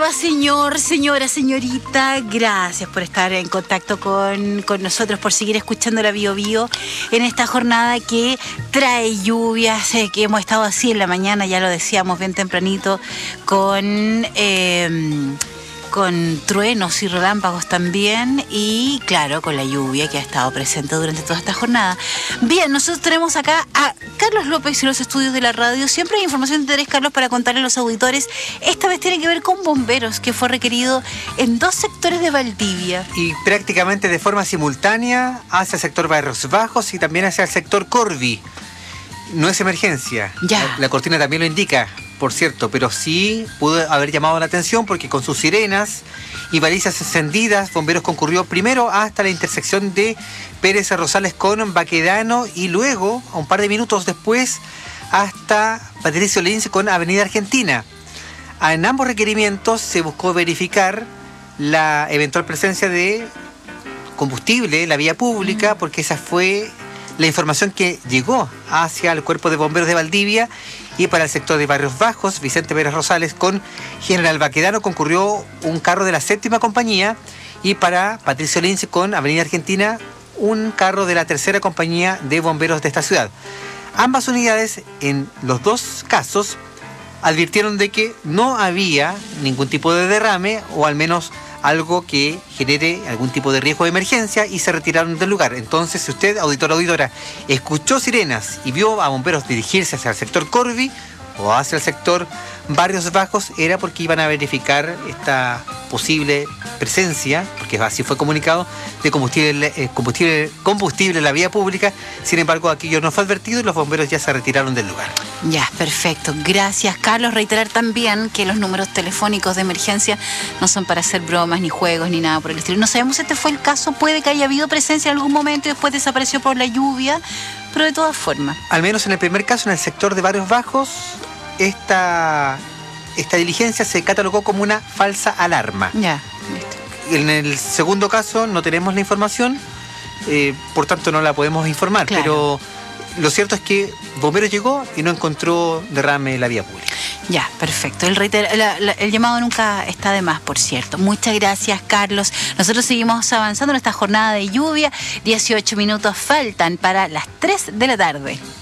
va, señor, señora, señorita? Gracias por estar en contacto con nosotros, por seguir escuchando la Bio Bio en esta jornada que trae lluvias, que hemos estado así en la mañana, ya lo decíamos bien tempranito, con truenos y relámpagos también, y claro, con la lluvia que ha estado presente durante toda esta jornada. Bien, nosotros tenemos acá a Carlos López y los estudios de la radio. Siempre hay información de interés, Carlos, para contarle a los auditores. Esta vez tiene que ver con bomberos, que fue requerido en 2 sectores de Valdivia. Y prácticamente de forma simultánea hacia el sector Barrios Bajos y también hacia el sector Corvi. No es emergencia. Ya. La cortina también lo indica, por cierto, pero sí pudo haber llamado la atención porque con sus sirenas y balizas encendidas, bomberos concurrió primero hasta la intersección de Pérez Rosales con Baquedano y luego, a un par de minutos después, hasta Patricio Lins con Avenida Argentina. En ambos requerimientos se buscó verificar la eventual presencia de combustible en la vía pública, porque esa fue la información que llegó hacia el Cuerpo de Bomberos de Valdivia. Y para el sector de Barrios Bajos, Vicente Pérez Rosales con General Baquedano concurrió un carro de la 7ª compañía, y para Patricio Lins con Avenida Argentina un carro de la 3ª compañía de bomberos de esta ciudad. Ambas unidades, en los 2 casos, advirtieron de que no había ningún tipo de derrame o al menos algo que genere algún tipo de riesgo de emergencia, y se retiraron del lugar. Entonces, si usted, auditor o auditora, escuchó sirenas y vio a bomberos dirigirse hacia el sector Corvi o hacia el sector Barrios Bajos, era porque iban a verificar esta posible presencia, porque así fue comunicado, de combustible en la vía pública. Sin embargo, aquello no fue advertido y los bomberos ya se retiraron del lugar. Ya, perfecto. Gracias, Carlos. Reiterar también que los números telefónicos de emergencia no son para hacer bromas, ni juegos, ni nada por el estilo. No sabemos si este fue el caso. Puede que haya habido presencia en algún momento y después desapareció por la lluvia, pero de todas formas. Al menos en el primer caso, en el sector de Barrios Bajos, esta diligencia se catalogó como una falsa alarma. Ya. En el segundo caso no tenemos la información, por tanto no la podemos informar, claro. Pero lo cierto es que Bomberos llegó y no encontró derrame en la vía pública. Ya, perfecto. El llamado nunca está de más, por cierto. Muchas gracias, Carlos. Nosotros seguimos avanzando en esta jornada de lluvia. 18 minutos faltan para las 3 de la tarde.